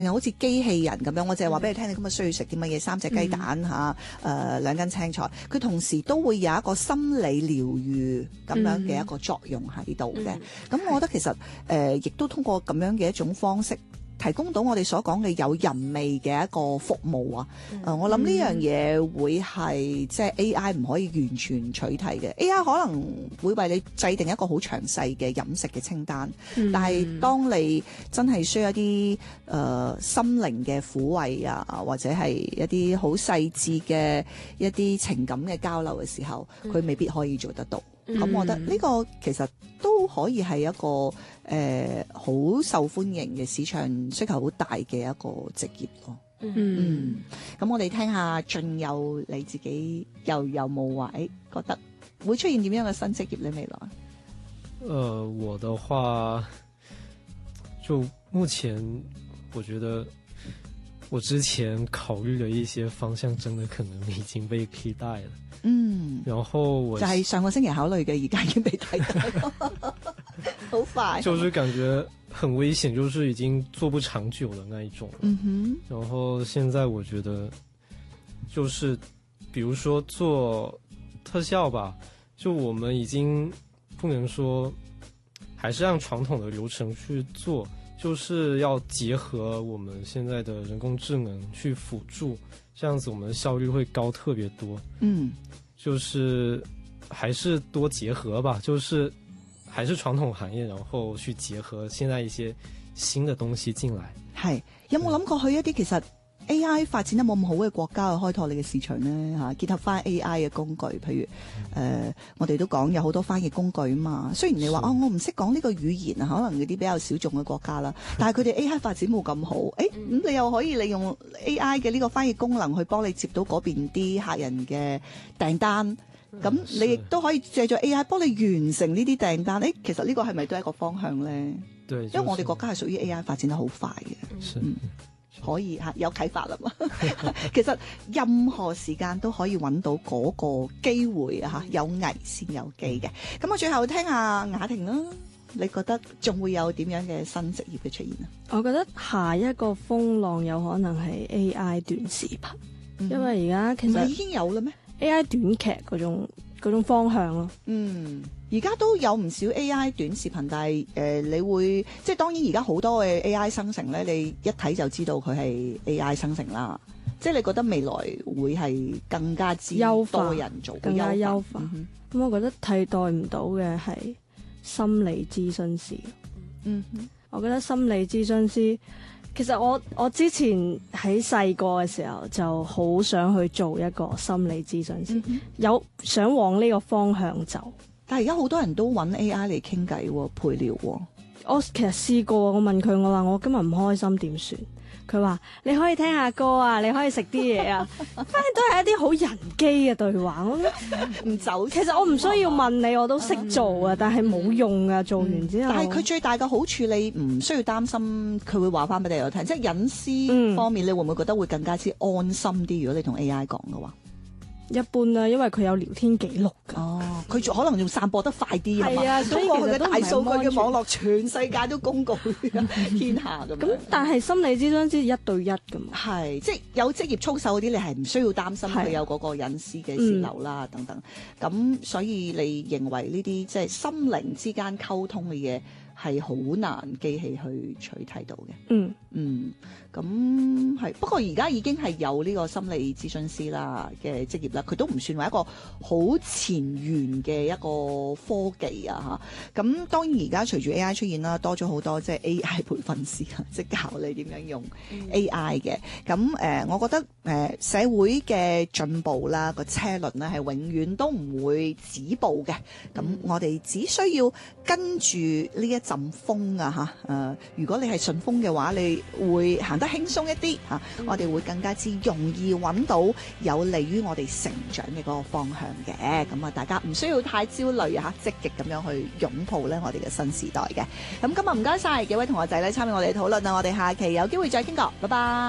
好似機器人咁樣，我淨係話俾你聽，你今日需要食啲乜嘢，3隻雞蛋嚇，2斤青菜。佢同時都會有一個心理療愈咁樣嘅一個作用喺度嘅。咁我覺得其實亦都通過咁樣嘅一種方式，提供到我哋所講嘅有人味嘅一個服務啊！我諗呢樣嘢會係即係 AI 唔可以完全取替嘅。AI 可能會為你制定一個好詳細嘅飲食嘅清單，但係當你真係需要一啲心靈嘅撫慰啊，或者係一啲好細緻嘅一啲情感嘅交流嘅時候，佢未必可以做得到。咁我覺得呢個其實都可以係一個好受歡迎嘅市場需求好大嘅一個職業咯。咁我哋聽下俊佑你自己又有冇話覺得會出現點樣嘅新職業呢？未來？ 我的話，就目前我覺得我之前考慮的一些方向，真的可能已經被替代了。然後我就係上個星期考慮嘅，而家已經被替代，好快。 就是感覺很危險，就是已經做不長久的那一種。然後現在我覺得，就是比如說做特效吧，就我們已經不能說，還是按傳統的流程去做，就是要結合我們現在的人工智能去輔助，這樣子我們的效率會高特別多。就是還是多結合吧，就是還是傳統行業，然後去結合現在一些新的東西進來。係有冇諗過去一啲其實 AI 發展得冇咁好嘅國家去開拓你嘅市場呢？嚇，結合翻 AI 嘅工具，譬如我哋都講有好多翻譯工具啊嘛。雖然你話我唔識講呢個語言啊，可能嗰啲比較小眾嘅國家啦，但係佢哋 AI 發展冇咁好。咁你又可以利用 AI 嘅呢個翻譯功能去幫你接到嗰邊啲客人嘅訂單。咁你亦都可以借助 AI 幫你完成呢啲訂單。其實呢個係咪都係一個方向咧？ 對， 因為我哋國家係屬於 AI 發展得好快嘅。可以嚇有啟發啦嘛。其實任何時間都可以揾到嗰個機會啊，有危先有機嘅。咁我最後聽下雅婷啦，你覺得仲會有點樣嘅新職業嘅出現啊？ 我覺得下一個風浪有可能係 AI 短視頻，因為而家其實已經有啦咩？ AI 短劇嗰種方向咯。 而家都有唔少 AI 短視頻，但係你會即係當然而家好多嘅 AI 生成咧，你一睇就知道佢係 AI 生成啦。即係你覺得未來會係更加之多人做， 更加優化。咁我覺得替代唔到嘅係心理諮詢師。我覺得心理諮詢師。其實我之前喺細個嘅時候就好想去做一個心理諮詢師，有想往呢個方向走。 但係而家好多人都揾 AI 嚟傾偈喎，陪聊喎。 我其實試過，我問佢，我話我今日唔開心點算？佢話你可以聽下歌啊，你可以食啲嘢啊，反正都係一啲好人機嘅對話。我唔走， 其實我唔需要問你，我都識做啊，但係冇用啊。做完之後， 但係佢最大嘅好處，你唔需要擔心佢會話翻俾你聽，即係隱私方面，你會唔會覺得會更加之安心啲？如果你同 AI 講嘅話。 一般啦，因為佢有聊天記錄㗎。 佢可能仲散播得快啲係嘛？所以通過佢嘅大數據嘅網絡，全世界都公告天下咁。 咁但係心理諮詢師一對一㗎嘛？ 係，即係有職業操守嗰啲，你係唔需要擔心佢有嗰個隱私嘅泄漏啦等等。咁所以你認為呢啲即係心靈之間溝通嘅嘢係好難機器去取替到嘅。咁係，不過而家已經係有呢個心理諮詢師啦嘅職業啦，佢都唔算話一個好前沿嘅一個科技啊嚇。咁當然而家隨住 AI 出現啦，多咗好多即係 AI 培訓師啊，即係教你點樣用 AI 嘅。咁我覺得社會嘅進步啦，個車輪咧係永遠都唔會止步嘅。咁我哋只需要跟住呢一陣風啊嚇。如果你係順風嘅話，你會行得輕鬆一啲嚇，我哋會更加之容易揾到有利於我哋成長嘅嗰個方向嘅。咁啊，大家唔需要太焦慮嚇，積極咁樣去擁抱咧我哋嘅新時代嘅。咁今日唔該晒幾位同學仔咧參與我哋嘅討論啊，我哋下期有機會再傾過，拜拜。